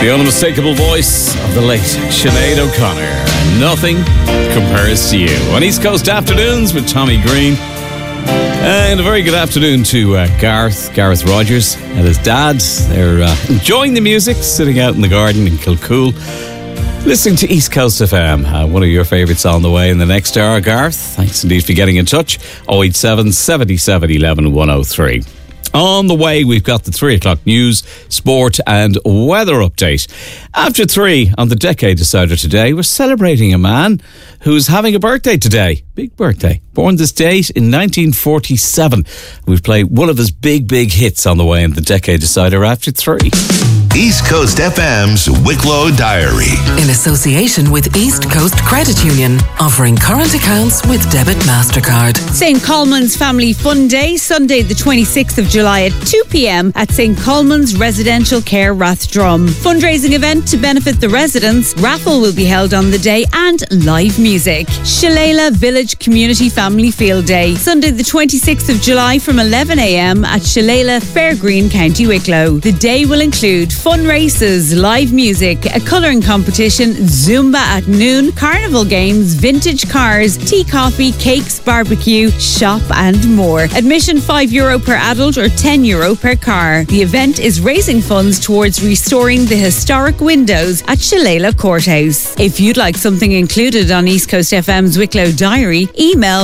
The unmistakable voice of the late Sinead O'Connor. Nothing compares to you. On East Coast Afternoons with Tommy Green. And a very good afternoon to Gareth Rogers and his dad. They're enjoying the music, sitting out in the garden in Kilcool, listening to East Coast FM. One of your favourites on the way in the next hour, Gareth. Thanks indeed for getting in touch. 087 77 11 103. On the way, we've got the 3 o'clock news, sport and weather update. After 3 on the Decade Decider today, we're celebrating a man who's having a birthday today. Big birthday. Born this date in 1947. We've played one of his big hits on the way in the Decade Decider after 3. East Coast FM's Wicklow Diary. In association with East Coast Credit Union, offering current accounts with debit MasterCard. St. Colman's Family Fun Day, Sunday the 26th of July at 2 p.m. at St. Colman's Residential Care Rathdrum. Fundraising event to benefit the residents. Raffle will be held on the day and live music. Shillelagh Village Community Family Field Day, Sunday the 26th of July from 11 a.m. at Shillelagh Fairgreen, County Wicklow. The day will include fun races, live music, a colouring competition, Zumba at noon, carnival games, vintage cars, tea, coffee, cakes, barbecue, shop and more. Admission €5 per adult or €10 per car. The event is raising funds towards restoring the historic windows at Shillelagh Courthouse. If you'd like something included on East Coast FM's Wicklow Diary, email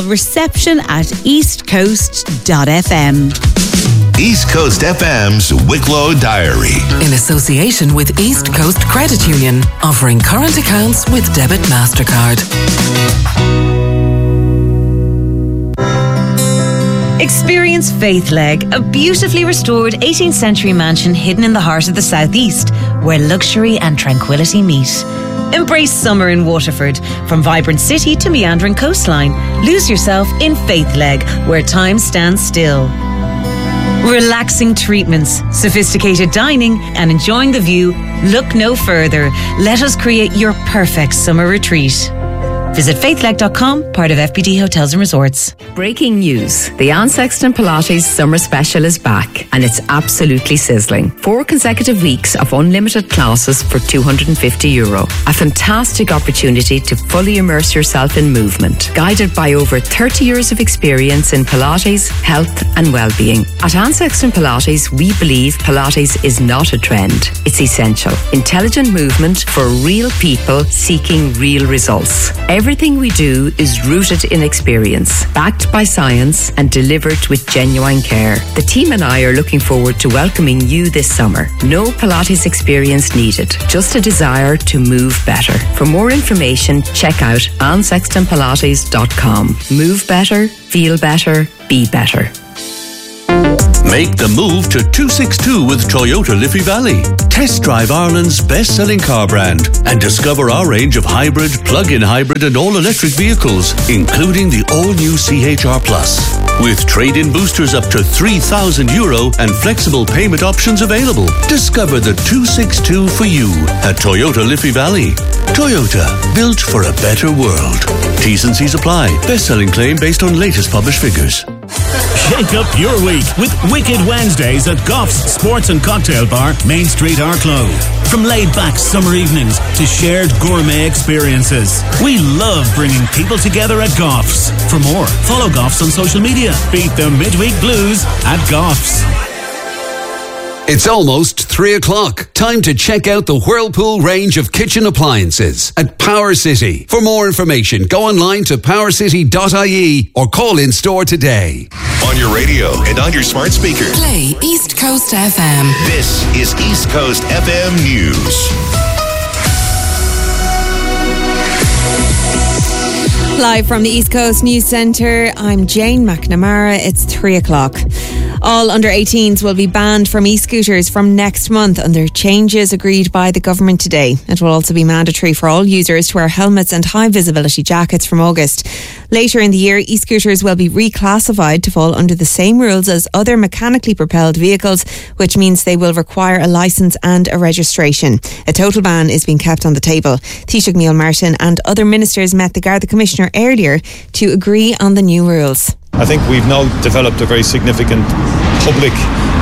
reception@eastcoast.fm. East Coast FM's Wicklow Diary. In association with East Coast Credit Union, offering current accounts with debit MasterCard. Experience Faithleg, a beautifully restored 18th century mansion hidden in the heart of the southeast, where luxury and tranquility meet. Embrace summer in Waterford. From vibrant city to meandering coastline, lose yourself in Faithleg, where time stands still. Relaxing treatments, sophisticated dining, and enjoying the view. Look no further. Let us create your perfect summer retreat. Visit faithleg.com, part of FBD Hotels and Resorts. Breaking news. The Anne Sexton Pilates Summer Special is back and it's absolutely sizzling. 4 consecutive weeks of unlimited classes for €250. A fantastic opportunity to fully immerse yourself in movement. Guided by over 30 years of experience in Pilates, health and well-being. At Anne Sexton Pilates, we believe Pilates is not a trend. It's essential. Intelligent movement for real people seeking real results. Everything we do is rooted in experience, backed by science and delivered with genuine care. The team and I are looking forward to welcoming you this summer. No Pilates experience needed, just a desire to move better. For more information, check out AnneSextonPilates.com. Move better, feel better, be better. Make the move to 262 with Toyota Liffey Valley. Test drive Ireland's best-selling car brand and discover our range of hybrid, plug-in hybrid and all-electric vehicles, including the all-new CHR Plus. With trade-in boosters up to €3,000 and flexible payment options available. Discover the 262 for you at Toyota Liffey Valley. Toyota, built for a better world. T's and C's apply. Best-selling claim based on latest published figures. Shake up your week with Wicked Wednesdays at Goff's Sports and Cocktail Bar, Main Street, Arklow. From laid-back summer evenings to shared gourmet experiences. We love bringing people together at Goff's. For more, follow Goff's on social media. Beat the midweek blues at Goff's. It's almost 3 o'clock. Time to check out the Whirlpool range of kitchen appliances at Power City. For more information, go online to powercity.ie or call in store today. On your radio and on your smart speaker. Play East Coast FM. This is East Coast FM News. Live from the East Coast News Centre, I'm Jane McNamara. It's 3 o'clock. All under 18s will be banned from e-scooters from next month under changes agreed by the government today. It will also be mandatory for all users to wear helmets and high visibility jackets from August. Later in the year, e-scooters will be reclassified to fall under the same rules as other mechanically propelled vehicles, which means they will require a licence and a registration. A total ban is being kept on the table. Taoiseach Neil Martin and other ministers met the Garda Commissioner earlier to agree on the new rules. I think we've now developed a very significant public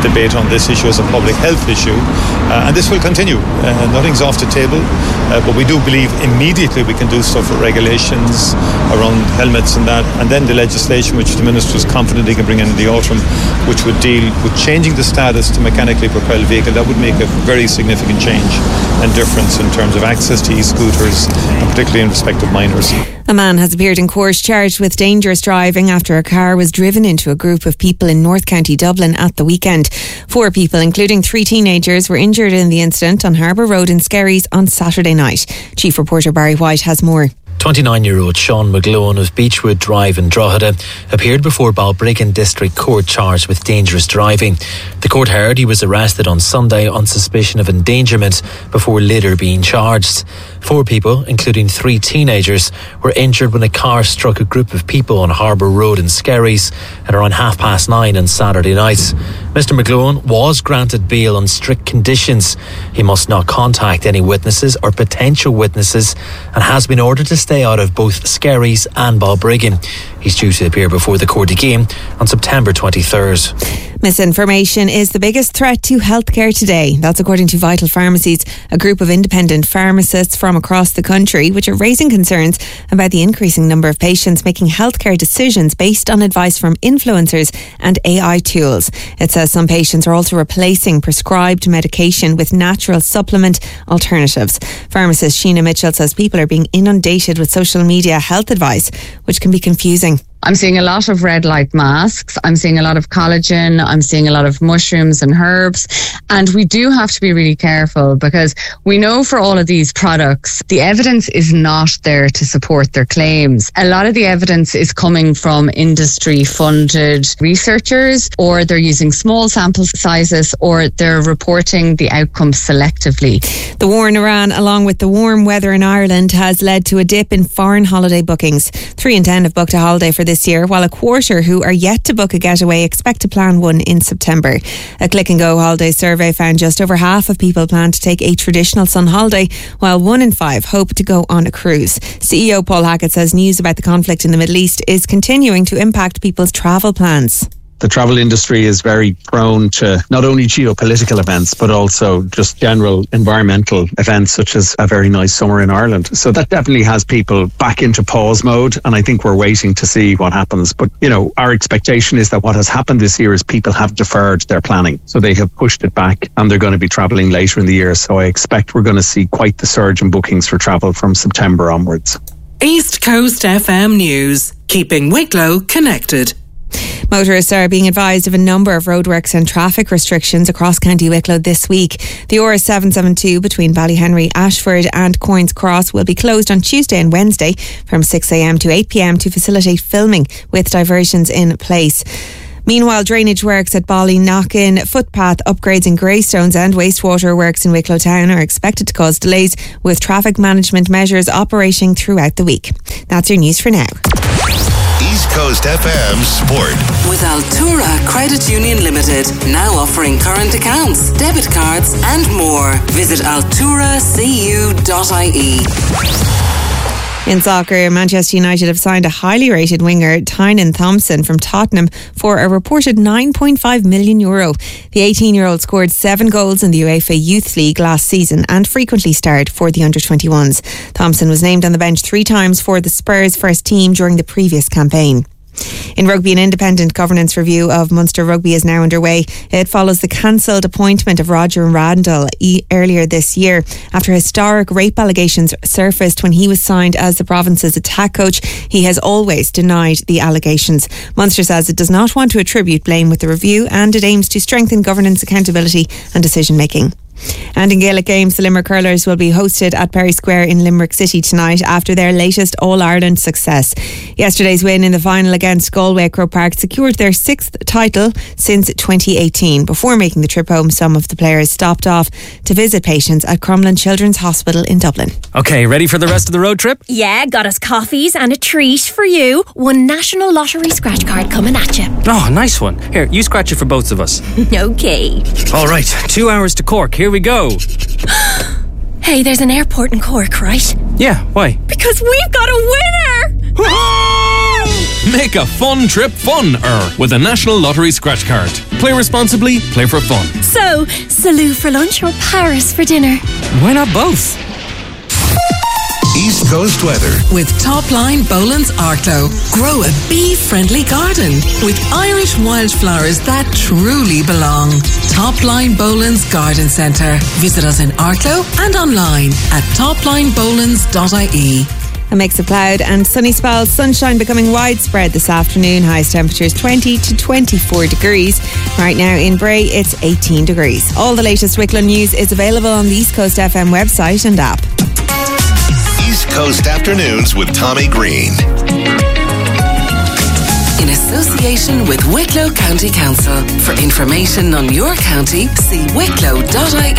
debate on this issue as a public health issue, and this will continue. Nothing's off the table, but we do believe immediately we can do stuff with regulations around helmets and that, and then the legislation which the Minister is confident he can bring in the autumn, which would deal with changing the status to mechanically propelled vehicle. That would make a very significant change and difference in terms of access to e-scooters, and particularly in respect of minors. A man has appeared in court charged with dangerous driving after a car was driven into a group of people in North County Dublin at the weekend. 4 people, including 3 teenagers, were injured in the incident on Harbour Road in Skerries on Saturday night. Chief reporter Barry White has more. 29-year-old Sean McGlowan of Beechwood Drive in Drogheda appeared before Balbriggan District Court charged with dangerous driving. The court heard he was arrested on Sunday on suspicion of endangerment before later being charged. 4 people, including 3 teenagers, were injured when a car struck a group of people on Harbour Road in Skerries at around 9:30 on Saturday night. Mr McGlowan was granted bail on strict conditions. He must not contact any witnesses or potential witnesses and has been ordered to stay out of both Skerries and Balbriggan. He's due to appear before the court again on September 23rd. Misinformation is the biggest threat to healthcare today. That's according to Vital Pharmacies, a group of independent pharmacists from across the country, which are raising concerns about the increasing number of patients making healthcare decisions based on advice from influencers and AI tools. It says some patients are also replacing prescribed medication with natural supplement alternatives. Pharmacist Sheena Mitchell says people are being inundated with social media health advice, which can be confusing. I'm seeing a lot of red light masks. I'm seeing a lot of collagen. I'm seeing a lot of mushrooms and herbs. And we do have to be really careful because we know for all of these products, the evidence is not there to support their claims. A lot of the evidence is coming from industry-funded researchers, or they're using small sample sizes, or they're reporting the outcomes selectively. The war in Iran, along with the warm weather in Ireland, has led to a dip in foreign holiday bookings. 3 in 10 have booked a holiday for this year, while a quarter who are yet to book a getaway expect to plan one in September. A Click and Go holiday survey found just over half of people plan to take a traditional sun holiday, while 1 in 5 hope to go on a cruise. CEO Paul Hackett says news about the conflict in the Middle East is continuing to impact people's travel plans. The travel industry is very prone to not only geopolitical events, but also just general environmental events, such as a very nice summer in Ireland. So that definitely has people back into pause mode. And I think we're waiting to see what happens. But, you know, our expectation is that what has happened this year is people have deferred their planning. So they have pushed it back and they're going to be travelling later in the year. So I expect we're going to see quite the surge in bookings for travel from September onwards. East Coast FM News, keeping Wicklow connected. Motorists are being advised of a number of roadworks and traffic restrictions across County Wicklow this week. The RS772 between Ballyhenry, Ashford and Coins Cross will be closed on Tuesday and Wednesday from 6 a.m. to 8 p.m. to facilitate filming with diversions in place. Meanwhile, drainage works at Ballyknockin, footpath upgrades in Greystones and wastewater works in Wicklow Town are expected to cause delays, with traffic management measures operating throughout the week. That's your news for now. East Coast FM Sport. With Altura Credit Union Limited, now offering current accounts, debit cards and more. Visit alturacu.ie. In soccer, Manchester United have signed a highly rated winger, Tynan Thompson, from Tottenham for a reported €9.5 million. The 18-year-old scored 7 goals in the UEFA Youth League last season and frequently starred for the under-21s. Thompson was named on the bench 3 times for the Spurs first team during the previous campaign. In rugby, an independent governance review of Munster Rugby is now underway. It follows the cancelled appointment of Roger Randall earlier this year after historic rape allegations surfaced when he was signed as the province's attack coach. He has always denied the allegations. Munster says it does not want to attribute blame with the review, and it aims to strengthen governance, accountability and decision making. And in Gaelic games, the Limerick Hurlers will be hosted at Perry Square in Limerick City tonight after their latest All-Ireland success. Yesterday's win in the final against Galway Croke Park secured their 6th title since 2018. Before making the trip home, some of the players stopped off to visit patients at Crumlin Children's Hospital in Dublin. Okay, ready for the rest of the road trip? Yeah, got us coffees and a treat for you. 1 National Lottery scratch card coming at you. Oh, nice one. Here, you scratch it for both of us. Okay. All right, 2 hours to Cork. Here we go. Hey, there's an airport in Cork, right? Yeah, why? Because we've got a winner! Make a fun trip fun-er with a National Lottery scratch card. Play responsibly, play for fun. So, Salou for lunch or Paris for dinner? Why not both? East Coast weather. With Topline Boland's Arklow. Grow a bee-friendly garden with Irish wildflowers that truly belong. Topline Boland's Garden Centre. Visit us in Arklow and online at toplinebolans.ie. A mix of cloud and sunny spells, sunshine becoming widespread this afternoon. Highest temperatures 20 to 24 degrees. Right now in Bray, it's 18 degrees. All the latest Wicklow news is available on the East Coast FM website and app. East Coast Afternoons with Tommy Green. In association with Wicklow County Council. For information on your county, see wicklow.ie.